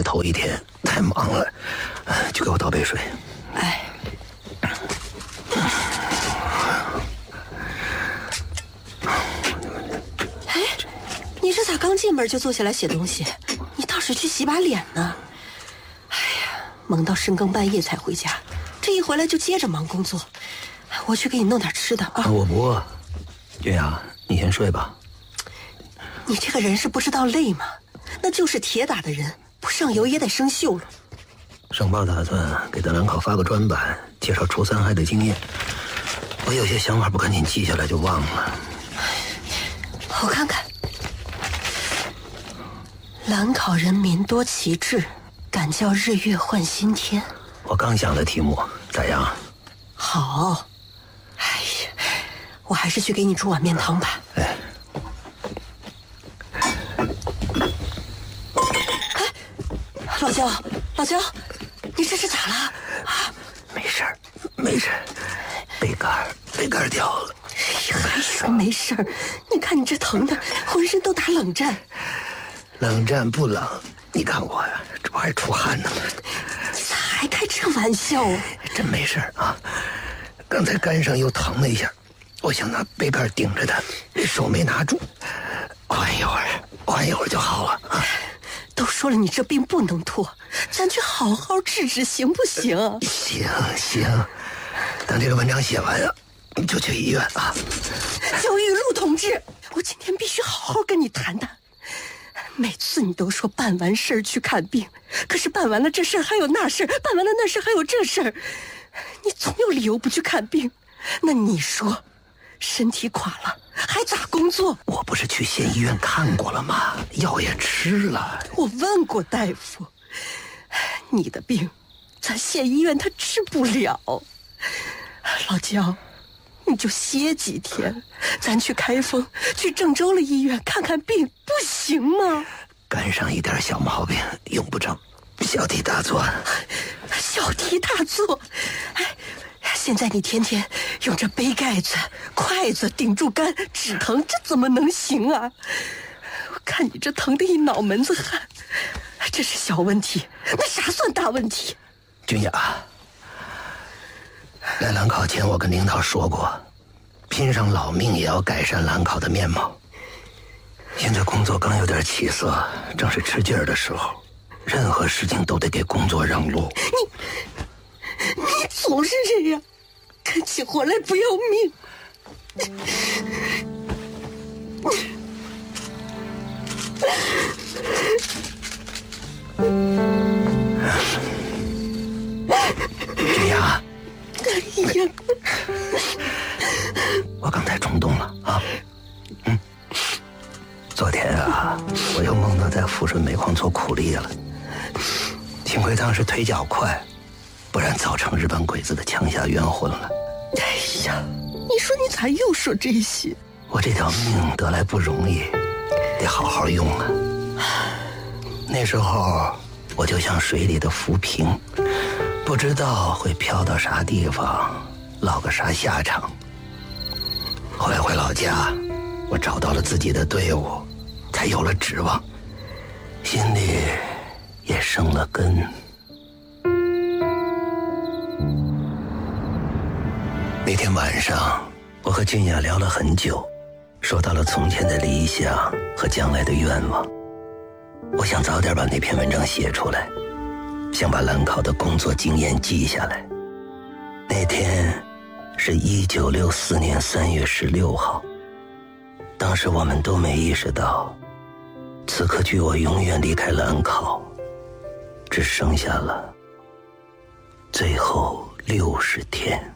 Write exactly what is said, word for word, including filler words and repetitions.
头一天太忙了，就给我倒杯水。 哎，哎，你这咋刚进门就坐下来写东西？你倒是去洗把脸呢。哎呀，忙到深更半夜才回家，这一回来就接着忙工作。我去给你弄点吃的啊。 我不饿。君雅，你先睡吧。 你这个人是不知道累吗？那就是铁打的人，不上油也得生锈了。 上报打算给德兰考发个专版，介绍除三害的经验。我有些想法不赶紧记下来就忘了。 我看看，兰考人民多奇志，敢叫日月换新天。 我刚想的题目咋样？ 好。哎呀，我还是去给你煮碗面汤吧。 哎。 老焦，老焦，你这是咋了？ 啊，没事儿，没事儿，杯盖杯盖掉了。 还说没事儿？你看你这疼的，浑身都打冷战。 冷战不冷，你看我呀，这不还出汗呢吗？ 你咋还开这玩笑啊？ 真没事啊，刚才肝上又疼了一下，我想拿杯盖顶着它，手没拿住，缓一会儿，缓一会儿就好了啊。 都说了，你这病不能拖，咱去好好治治，行不行？ 行行，等这个文章写完啊，你就去医院啊。 焦玉露同志，我今天必须好好跟你谈谈。每次你都说办完事儿去看病，可是办完了这事儿还有那事儿，办完了那事儿还有这事儿，你总有理由不去看病。那你说，身体垮了还咋工作？ 我不是去县医院看过了吗？药也吃了。 我问过大夫，你的病咱县医院他治不了。老焦，你就歇几天，咱去开封，去郑州的医院看看病，不行吗？ 肝上一点小毛病用不着小题大做。 小题大做？哎，现在你天天用这杯盖子、筷子顶住肝，止疼，这怎么能行啊？我看你这疼得一脑门子汗，这是小问题，那啥算大问题？ 君雅，来兰考前我跟领导说过，拼上老命也要改善兰考的面貌。现在工作刚有点起色，正是吃劲儿的时候，任何事情都得给工作让路。 你你总是这样，干起活来不要命。 君雅， 哎呀， 我刚才冲动了啊。嗯，昨天啊，我又梦到在抚顺煤矿做苦力了，幸亏当时腿脚快，不然早成日本鬼子的枪下冤魂了。 哎呀，你说你咋又说这些？ 我这条命得来不容易，得好好用啊。那时候我就像水里的浮萍，不知道会飘到啥地方，落个啥下场。后来回老家，我找到了自己的队伍，才有了指望，心里也生了根。那天晚上，我和俊雅聊了很久，说到了从前的理想和将来的愿望。我想早点把那篇文章写出来，想把兰考的工作经验记下来。那天是一九六四年三月十六号，当时我们都没意识到，此刻距我永远离开兰考，只剩下了最后六十天。